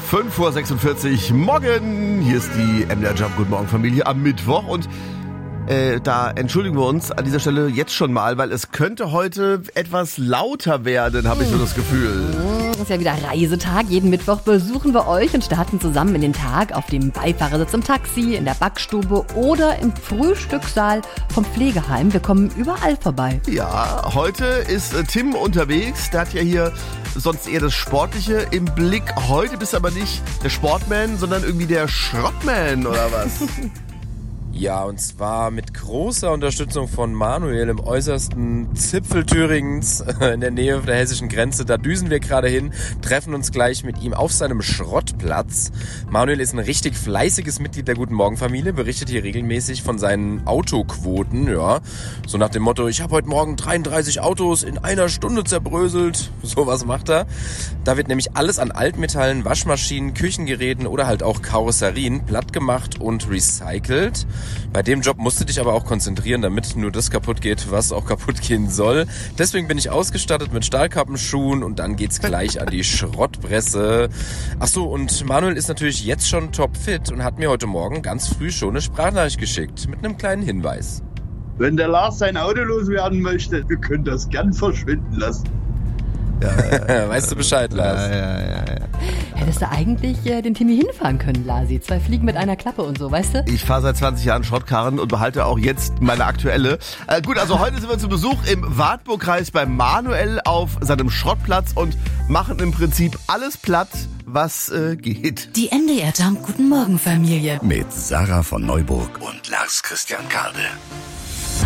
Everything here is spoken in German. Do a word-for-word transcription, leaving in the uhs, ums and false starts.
fünf Uhr sechsundvierzig, morgen. Hier ist die M D R Jump Guten Morgen Familie am Mittwoch und äh, da entschuldigen wir uns an dieser Stelle jetzt schon mal, weil es könnte heute etwas lauter werden, habe ich so das Gefühl. Es ist ja wieder Reisetag. Jeden Mittwoch besuchen wir euch und starten zusammen in den Tag auf dem Beifahrersitz im Taxi, in der Backstube oder im Frühstückssaal vom Pflegeheim. Wir kommen überall vorbei. Ja, heute ist äh, Tim unterwegs. Der hat ja hier sonst eher das Sportliche im Blick. Heute bist du aber nicht der Sportman, sondern irgendwie der Schrottman oder was? Ja, und zwar mit großer Unterstützung von Manuel im äußersten Zipfel Thüringens in der Nähe der hessischen Grenze. Da düsen wir gerade hin, treffen uns gleich mit ihm auf seinem Schrottplatz. Manuel ist ein richtig fleißiges Mitglied der Guten Morgen Familie, berichtet hier regelmäßig von seinen Autoquoten. Ja, so nach dem Motto, ich habe heute Morgen dreiunddreißig Autos in einer Stunde zerbröselt. Sowas macht er. Da wird nämlich alles an Altmetallen, Waschmaschinen, Küchengeräten oder halt auch Karosserien platt gemacht und recycelt. Bei dem Job musst du dich aber auch konzentrieren, damit nur das kaputt geht, was auch kaputt gehen soll. Deswegen bin ich ausgestattet mit Stahlkappenschuhen und dann geht's gleich an die Schrottpresse. Ach so, und Manuel ist natürlich jetzt schon topfit und hat mir heute Morgen ganz früh schon eine Sprachnachricht geschickt mit einem kleinen Hinweis. Wenn der Lars sein Auto loswerden möchte, wir können das gern verschwinden lassen. Ja, ja, ja. Weißt du Bescheid, Lars? Ja, ja, ja, ja. Hättest du eigentlich äh, den Timmy hinfahren können, Lasi. Zwei Fliegen mit einer Klappe und so, weißt du? Ich fahre seit zwanzig Jahren Schrottkarren und behalte auch jetzt meine aktuelle. Äh, gut, also heute sind wir zu Besuch im Wartburgkreis bei Manuel auf seinem Schrottplatz und machen im Prinzip alles platt, was äh, geht. Die M D R Jump Guten Morgen Familie. Mit Sarah von Neuburg und Lars Christian Kade.